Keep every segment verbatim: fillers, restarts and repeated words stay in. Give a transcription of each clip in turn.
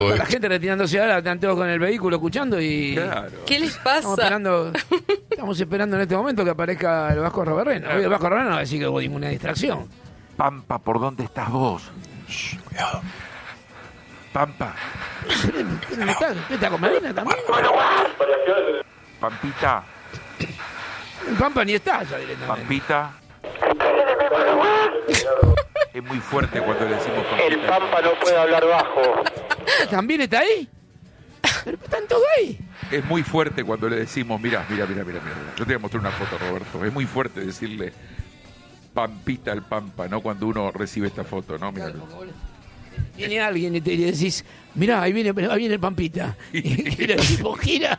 La gente retirándose ahora, están todos con el vehículo escuchando y... Claro. ¿Qué les pasa? Estamos esperando, estamos esperando en este momento que aparezca el Vasco Robarrena. Hoy el Vasco Robarrena no va a decir que hubo ninguna distracción. Pampa, ¿por dónde estás vos? Shh, cuidado. Pampa. ¿Pero no está, ¿Está con Medina también? Pampita. El Pampa ni está ya directamente. Pampita. Es muy fuerte cuando le decimos Pampita. El Pampa no puede hablar bajo. ¿También está ahí? Pero están todos ahí. Es muy fuerte cuando le decimos, mira, mira, mira, mira, mira. Yo te voy a mostrar una foto, Roberto. Es muy fuerte decirle Pampita al Pampa, ¿no? Cuando uno recibe esta foto, ¿no? Mira. Viene alguien y te decís, mirá, ahí viene, ahí viene el Pampita. Y el tipo gira.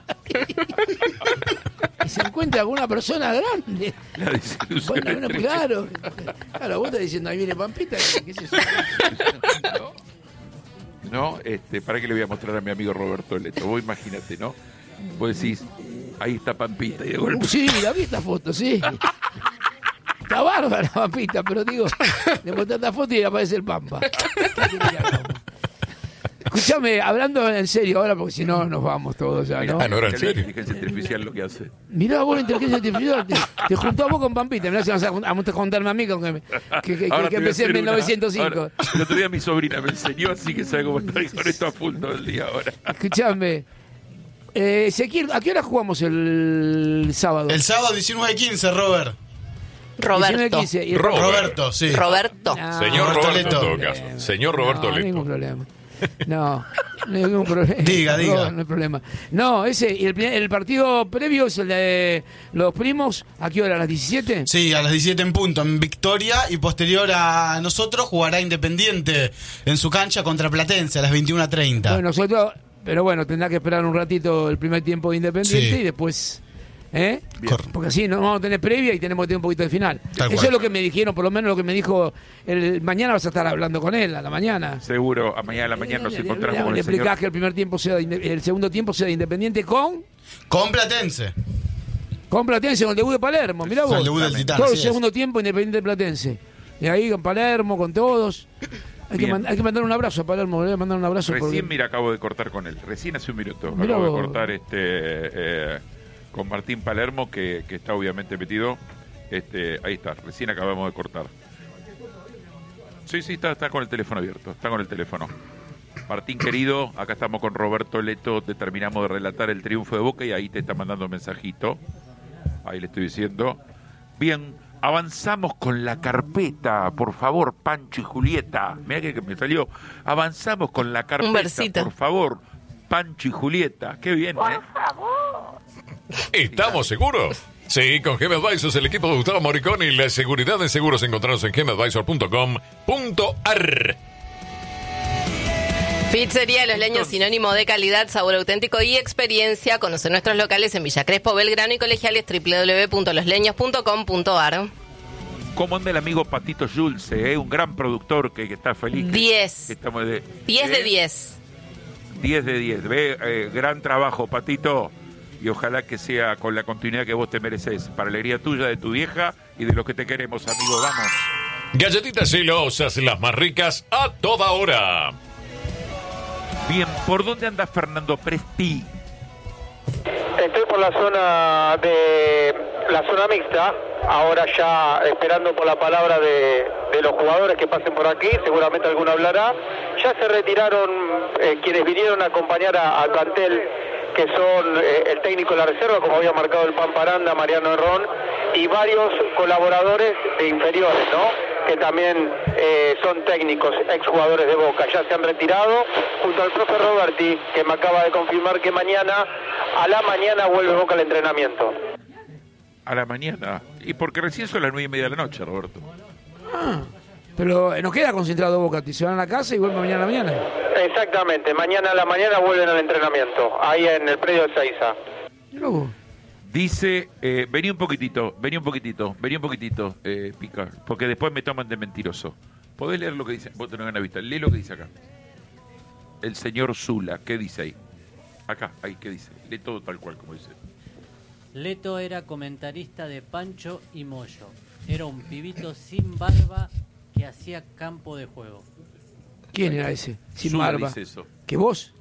Y se encuentra con una persona grande. La desilusión Bueno, es bueno, tremenda. claro. Claro, vos estás diciendo, ahí viene Pampita. ¿Qué es eso? ¿No? ¿No? Este, ¿para qué le voy a mostrar a mi amigo Roberto Leto? Vos imagínate, ¿no? Vos decís, ahí está Pampita. Y de golpe... Sí, la vi esta foto, sí. Está bárbara Pampita, pero digo, le mostré esta foto y aparece el Pampa. Escúchame, hablando en serio ahora, porque si no nos vamos todos ya, ¿no? Ah, no era en La serio. inteligencia artificial lo que hace. Mirá vos la inteligencia artificial, te, te juntó a vos con Pampita, mirá si vas a, a juntarme a mí con que, que, que, Ahora que te voy a empecé en hacer mil una- novecientos cinco. ahora, el otro día mi sobrina me enseñó, así que sabe cómo estar con esto a full todo el día ahora. Escúchame, eh, Ezequiel, ¿a qué hora jugamos el sábado? El sábado diecinueve quince, Robert. Roberto. diecinueve quince, y el Robert. Roberto, sí. Roberto. Ah, Señor Roberto Roberto, en Leto. todo caso. Señor Roberto no, Leto. ningún problema. No, no hay ningún problema. Diga, no, diga. No hay problema. No, ese, y el, pri- el partido previo es el de los primos. ¿A qué hora? ¿A las diecisiete? Sí, a las diecisiete en punto, en Victoria, y posterior a nosotros jugará Independiente en su cancha contra Platense a las veintiuna treinta. Bueno, nosotros, pero bueno, tendrá que esperar un ratito el primer tiempo de Independiente Sí. y después, ¿eh? Cor- Porque así no vamos a tener previa y tenemos que tener un poquito de final. Tal Eso cual. es lo que me dijeron, por lo menos lo que me dijo el mañana vas a estar hablando con él a la mañana. Seguro, a mañana a la mañana nos Le- le- encontramos le- con le el señor. explicás que el primer tiempo sea de Inde- el segundo tiempo sea de Independiente con Con Platense. con Platense, con el debut de Palermo, mirá Con vos. el debut del Titán, Todo el así es. segundo tiempo Independiente Platense. Y ahí con Palermo, con todos. Hay que, Bien. man- hay que mandar un abrazo a Palermo, le voy a mandar un abrazo. Recién, porque- mira, acabo de cortar con él. Recién hace un minuto. Mirá acabo de vos. cortar este eh, con Martín Palermo, que, que está obviamente metido. Este, ahí está, recién acabamos de cortar. Sí, sí, está, está con el teléfono abierto. Está con el teléfono. Martín querido, acá estamos con Roberto Leto. Te terminamos de relatar el triunfo de Boca y ahí te está mandando un mensajito. Ahí le estoy diciendo. Bien, avanzamos con la carpeta, por favor, Pancho y Julieta. Mira que, que me salió. Avanzamos con la carpeta, versito. por favor, Pancho y Julieta. Qué bien, ¿eh? ¿Estamos seguros? Sí, con Gem Advisors, el equipo de Gustavo Moricón y la seguridad en seguros encontrados en gem advisor punto com punto a r. Pizzería Los Leños, sinónimo de calidad, sabor auténtico y experiencia. Conoce nuestros locales en Villa Crespo, Belgrano y Colegiales, doble u doble u doble u punto los leños punto com punto a r. ¿Cómo anda el amigo Patito Julce, eh? Un gran productor que, que está feliz. que- Diez. que estamos de, diez de ¿eh? diez. diez de diez. Ve, eh, gran trabajo, Patito. Y ojalá que sea con la continuidad que vos te mereces. Para alegría tuya, de tu vieja y de los que te queremos, amigo. Vamos. Galletitas celosas, las más ricas a toda hora. Bien, ¿por dónde anda Fernando Presti? Estoy por la zona de la zona mixta, ahora ya esperando por la palabra de, de los jugadores que pasen por aquí, seguramente alguno hablará. Ya se retiraron eh, quienes vinieron a acompañar a- al plantel, que son eh, el técnico de la reserva, como había marcado el Pamparanda, Mariano Herrón, y varios colaboradores de inferiores, ¿no? Que también eh, son técnicos, exjugadores de Boca. Ya se han retirado junto al profe Roberti, que me acaba de confirmar que mañana, a la mañana, vuelve Boca al entrenamiento. A la mañana. Y porque recién son las nueve y media de la noche, Roberto. Pero eh, nos queda concentrado Boca, se van a la casa y vuelven mañana a la mañana. Exactamente, mañana a la mañana vuelven al entrenamiento, ahí en el predio de Seiza. Mirá vos. Dice, eh, vení un poquitito, vení un poquitito, vení un poquitito, eh, Pica, porque después me toman de mentiroso. ¿Podés leer lo que dice? Vos tenés ganas de vista. Lee lo que dice acá. El señor Zula, ¿qué dice ahí? Acá, ahí, ¿qué dice? Lee todo tal cual como dice. Leto era comentarista de Pancho y Moyo. Era un pibito sin barba que hacía campo de juego. ¿Quién era ese? Sin Zula barba. dice eso. ¿Que vos?